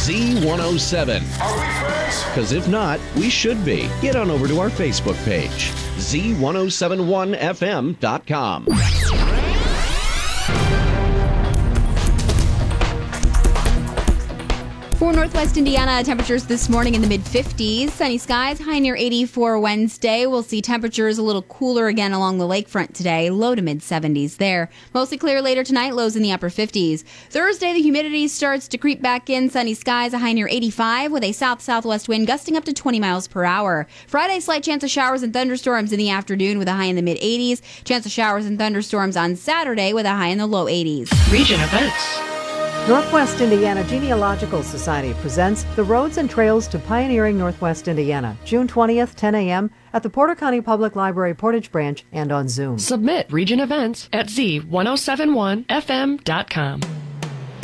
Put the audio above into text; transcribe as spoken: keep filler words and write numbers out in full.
Z one oh seven. Are we friends? Because if not, we should be. Get on over to our Facebook page, Z ten seventy-one F M dot com. For Northwest Indiana, temperatures this morning in the mid-fifties. Sunny skies, high near eighty for Wednesday. We'll see temperatures a little cooler again along the lakefront today, low to mid-seventies there. Mostly clear later tonight, lows in the upper fifties. Thursday, the humidity starts to creep back in. Sunny skies, a high near eighty-five with a south-southwest wind gusting up to twenty miles per hour. Friday, slight chance of showers and thunderstorms in the afternoon with a high in the mid-eighties. Chance of showers and thunderstorms on Saturday with a high in the low eighties. Region events. Northwest Indiana Genealogical Society presents The Roads and Trails to Pioneering Northwest Indiana, June twentieth, ten a.m. at the Porter County Public Library Portage Branch and on Zoom. Submit region events at Z ten seventy-one F M dot com.